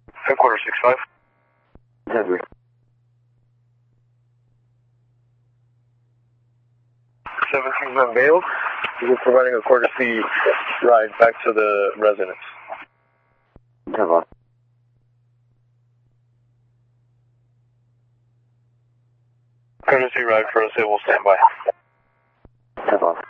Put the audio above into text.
Headquarters 65. Henry. 17's unveiled. We're providing a courtesy ride back to the residence. Never. Courtesy ride for us, it will stand by. Never.